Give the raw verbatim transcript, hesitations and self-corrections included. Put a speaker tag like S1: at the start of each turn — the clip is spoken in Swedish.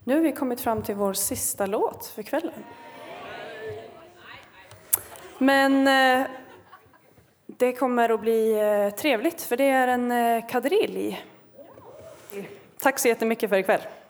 S1: Nu har vi kommit fram till vår sista låt för kvällen. Men eh, det kommer att bli eh, trevligt, för det är en eh, kadrilj. Tack så jättemycket för ikväll.